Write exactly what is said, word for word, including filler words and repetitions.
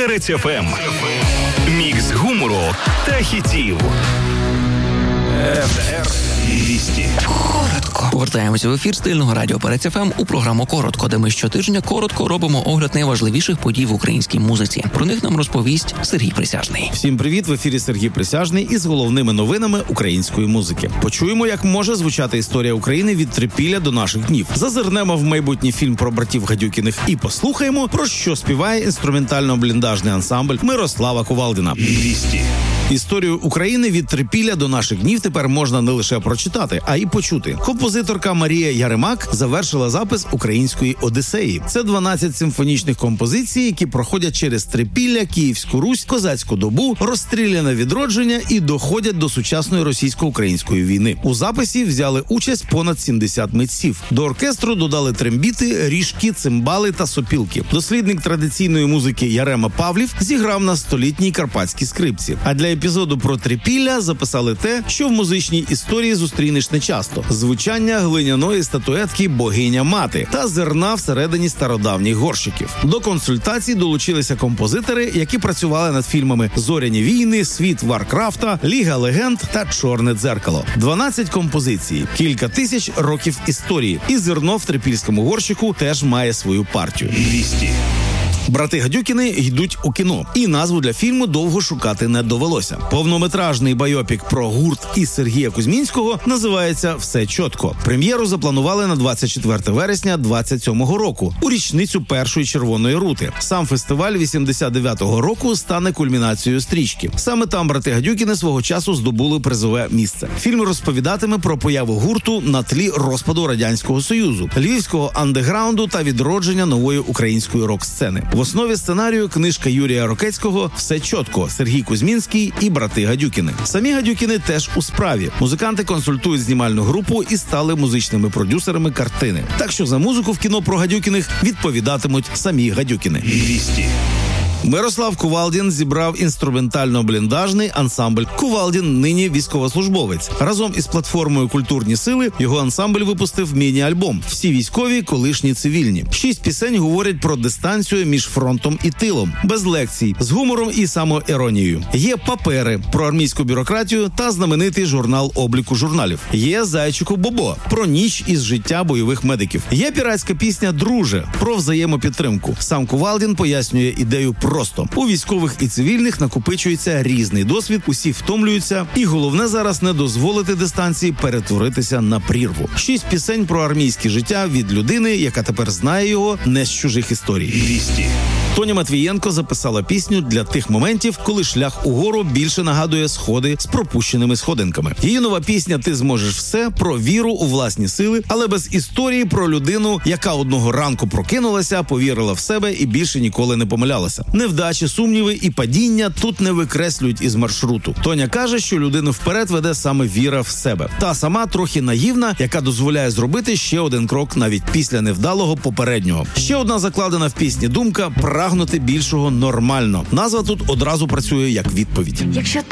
Перець еф ем. Мікс гумору та хітів. еф ер двісті. Коротко. Повертаємося в ефір стильного радіо Перець еф ем у програму «Коротко», де ми щотижня коротко робимо огляд найважливіших подій в українській музиці. Про них нам розповість Сергій Присяжний. Всім привіт, в ефірі Сергій Присяжний із головними новинами української музики. Почуємо, як може звучати історія України від трипілля до наших днів. Зазирнемо в майбутній фільм про братів Гадюкіних і послухаємо, про що співає інструментально-бліндажний ансамбль Мирослава Кувалдіна. двісті. Історію України від трипілля до наших днів тепер можна не лише прочитати, а й почути. Композиторка Марія Яремак завершила запис української «Одіссеї». Це дванадцять симфонічних композицій, які проходять через трипілля, Київську Русь, козацьку добу, розстріляне відродження і доходять до сучасної російсько-української війни. У записі взяли участь понад сімдесят митців. До оркестру додали трембіти, ріжки, цимбали та сопілки. Дослідник традиційної музики Ярема Павлів зіграв на столітній карпатській скрипці. А для епізоду про трипілля записали те, що в музичній історії зустрінеш нечасто – звучання глиняної статуетки «Богиня-мати» та зерна всередині стародавніх горщиків. До консультацій долучилися композитори, які працювали над фільмами «Зоряні війни», «Світ Варкрафта», «Ліга легенд» та «Чорне дзеркало». дванадцять композицій, кілька тисяч років історії. І зерно в трипільському горщику теж має свою партію. двісті. Брати Гадюкіни йдуть у кіно, і назву для фільму довго шукати не довелося. Повнометражний байопік про гурт із Сергія Кузьмінського називається «Все чітко». Прем'єру запланували на двадцять четверте вересня двадцять сьомого року, у річницю першої червоної рути. Сам фестиваль вісімдесят дев'ятого року стане кульмінацією стрічки. Саме там брати Гадюкіни свого часу здобули призове місце. Фільм розповідатиме про появу гурту на тлі розпаду Радянського Союзу, львівського андеграунду та відродження нової української рок-сцени. В основі сценарію книжка Юрія Рокецького «Все чітко», Сергій Кузьмінський і брати Гадюкіни. Самі Гадюкіни теж у справі. Музиканти консультують знімальну групу і стали музичними продюсерами картини. Так що за музику в кіно про Гадюкіних відповідатимуть самі Гадюкіни. двісті. Мирослав Кувалдін зібрав інструментально-бліндажний ансамбль «Кувалдін» нині військовослужбовець. Разом із платформою «Культурні сили» його ансамбль випустив міні-альбом «Всі військові, колишні цивільні». Шість пісень говорять про дистанцію між фронтом і тилом, без лекцій, з гумором і самоіронією. Є папери про армійську бюрократію та знаменитий журнал обліку журналів. Є «Зайчику Бобо» про ніч із життя бойових медиків. Є піратська пісня «Друже» про взаємопідтримку. Сам Кувалдін пояснює ідею просто. У військових і цивільних накопичується різний досвід, усі втомлюються, і головне зараз не дозволити дистанції перетворитися на прірву. Шість пісень про армійське життя від людини, яка тепер знає його не з чужих історій. двісті. Тоня Матвієнко записала пісню для тих моментів, коли шлях угору більше нагадує сходи з пропущеними сходинками. Її нова пісня «Ти зможеш все» про віру у власні сили, але без історії про людину, яка одного ранку прокинулася, повірила в себе і більше ніколи не помилялася. Невдачі, сумніви і падіння тут не викреслюють із маршруту. Тоня каже, що людину вперед веде саме віра в себе. Та сама трохи наївна, яка дозволяє зробити ще один крок навіть після невдалого попереднього. Ще одна закладена в пісні думка – прагнути більшого нормально. Назва тут одразу працює як відповідь. Якщо